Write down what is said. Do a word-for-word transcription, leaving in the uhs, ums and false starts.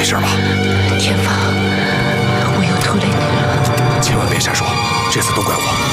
没事吧？ 天放，我又拖累你了。 千万别瞎说，这次都怪我。